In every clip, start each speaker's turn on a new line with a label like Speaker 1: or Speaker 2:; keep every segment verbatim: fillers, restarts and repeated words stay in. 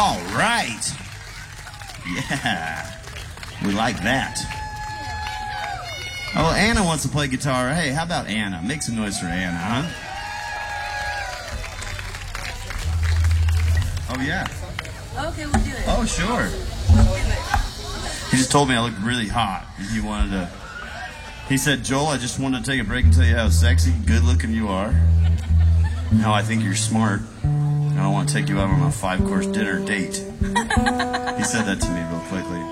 Speaker 1: All right. Yeah. We like that. Oh, Anna wants to play guitar. Hey, how about Anna? Make some noise for Anna, huh? Oh, yeah.
Speaker 2: Okay, we'll do it.
Speaker 1: Oh, sure. He just told me I looked really hot. And he wanted to... He said, Joel, I just wanted to take a break and tell you how sexy, good-looking you are. And how I think you're smart. And I want to take you out on a five-course dinner date. He said that to me real quickly.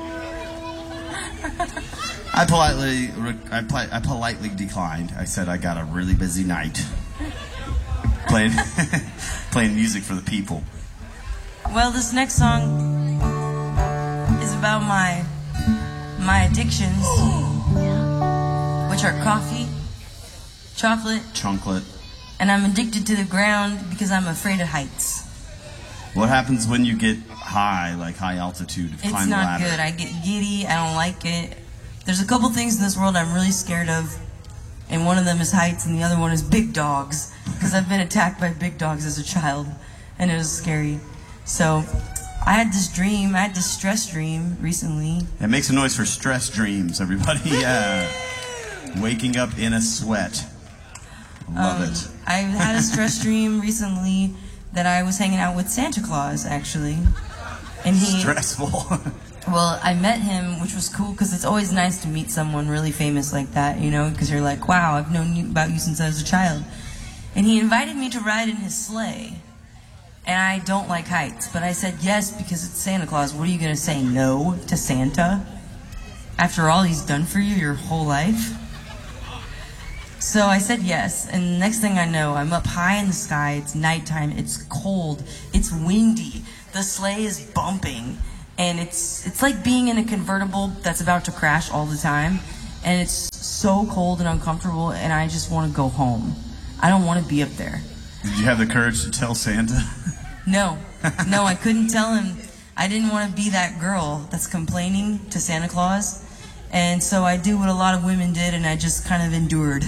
Speaker 1: I politely, I, poli- I politely declined. I said I got a really busy night. Playing, playing music for the people.
Speaker 2: Well, this next song is about my my addictions, which are coffee, chocolate,
Speaker 1: Chocolate.
Speaker 2: and I'm addicted to the ground because I'm afraid of heights.
Speaker 1: What happens when you get high, like high altitude,
Speaker 2: It's
Speaker 1: climb the
Speaker 2: not
Speaker 1: ladder?
Speaker 2: good. I get giddy. I don't like it. There's a couple things in this world I'm really scared of, and one of them is heights, and the other one is big dogs, because I've been attacked by big dogs as a child, and it was scary. So I had this dream, I had this stress dream recently.
Speaker 1: It makes a noise for stress dreams, everybody. Yeah. Waking up in a sweat. Love
Speaker 2: um,
Speaker 1: it.
Speaker 2: I had a stress dream recently that I was hanging out with Santa Claus, actually. And he,
Speaker 1: Stressful.
Speaker 2: well, I met him, which was cool, because it's always nice to meet someone really famous like that, you know, because you're like, wow, I've known you, about you since I was a child. And he invited me to ride in his sleigh. And I don't like heights, but I said yes because it's Santa Claus. What are you going to say no to Santa? After all he's done for you your whole life? So I said yes, and the next thing I know, I'm up high in the sky, it's nighttime, it's cold, it's windy, the sleigh is bumping, and it's it's like being in a convertible that's about to crash all the time, and it's so cold and uncomfortable, and I just want to go home. I don't want to be up there.
Speaker 1: Did you have the courage to tell Santa?
Speaker 2: No, no, I couldn't tell him. I didn't want to be that girl that's complaining to Santa Claus, and so I did what a lot of women did, and I just kind of endured.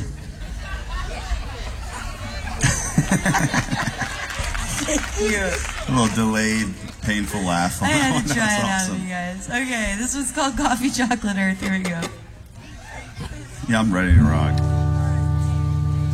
Speaker 1: Yeah. A little delayed, painful laugh.
Speaker 2: I had
Speaker 1: one.
Speaker 2: to try it
Speaker 1: That's
Speaker 2: out
Speaker 1: awesome.
Speaker 2: of you guys. Okay, this one's called Coffee Chocolate Earth. Here we go.
Speaker 1: Yeah, I'm ready to rock.